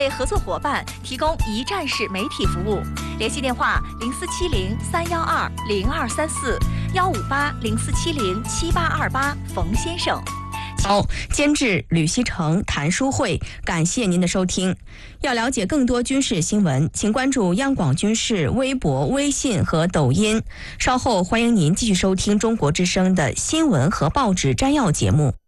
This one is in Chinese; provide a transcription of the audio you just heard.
为合作伙伴提供一站式媒体服务，联系电话0470-312-0234，158-0470-7828，冯先生。 好，监制吕希成、谭书慧，感谢您的收听。要了解更多军事新闻，请关注央广军事微博、微信和抖音。稍后欢迎您继续收听中国之声的新闻和报纸摘要节目。